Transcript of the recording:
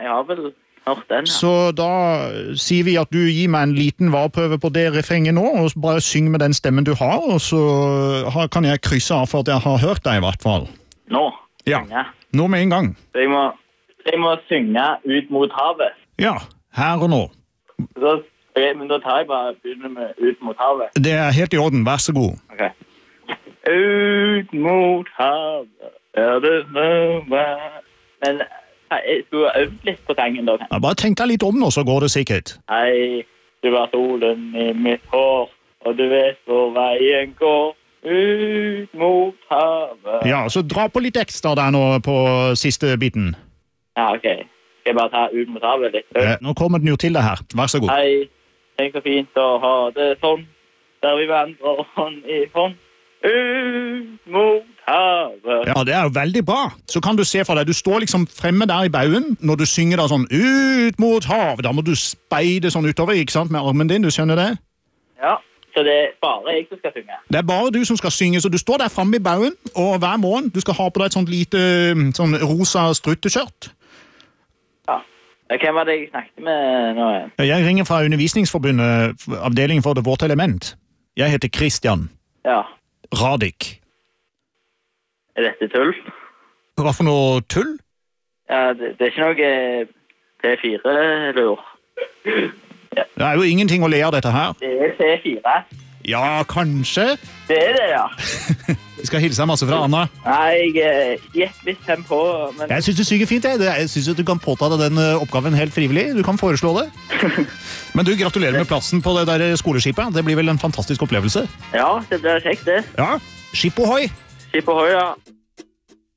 har vel hørt den. Ja. Så da sier vi at du gir meg en liten vareprøve på det refrenget nå, og bare syng med den stemmen du har, og så kan jeg krysse av for at jeg har hørt deg i hvert fall. Nå? Ja, synge. nå med en gang. Jeg må synge ut mot havet. Ja, her og nå. Men da tar jeg bare begynner med ut mot havet. Det er helt i orden, vær så god. Ok. Ut mot havet, det snøvær. Men jeg skulle øve litt på sangen da. Ja, bare tenk deg litt om nå, så går det sikkert. Hei, du var solen i mitt hår, og du vet hvor veien går. Ut mot havet. Ja, så dra på litt ekstra der nå på siste biten. Ja, ok. Skal jeg bare ta ut mot havet litt? Nå kommer den jo til deg her. Vær så god. Hei, tenk så fint å ha det sånn, der vi vandrer hånd i hånd. Ut mot havet. Ja, det er jo veldig bra. Så kan du se for deg, du står liksom fremme der i bauen, når du synger da sånn, ut mot havet, da må du speide sånn utover, ikke sant, med armen din, du skjønner det? Ja, så det er bare jeg som skal synge. Det er bare du som skal synge, så du står der fremme i bauen, og hver morgen, du skal ha på deg et sånt lite, sånn rosa strutteskjørt. Ja. Hvem var det jeg snakket med nå? Jeg ringer fra Undervisningsforbundet, avdelingen for det våte element. Jeg heter Christian. Ja. Radik. Er dette tull? Hva for noe tull? Ja, det er ikke noe T4-lur. Ja. Det er jo ingenting å le av dette her. Det er T4. Ja, kanskje. Det er det, ja. Vi skal hilse masse fra Anna. Nei, jeg gikk litt tempo, men... Jeg synes det synger fint, jeg. Jeg synes at du kan påta deg den oppgaven helt frivillig. Du kan foreslå det. Men du, gratulerer med plassen på det der skoleskipet. Det blir vel en fantastisk opplevelse. Ja, det blir kjekt det. Ja, skip ohoi! Skip ohoi, ja.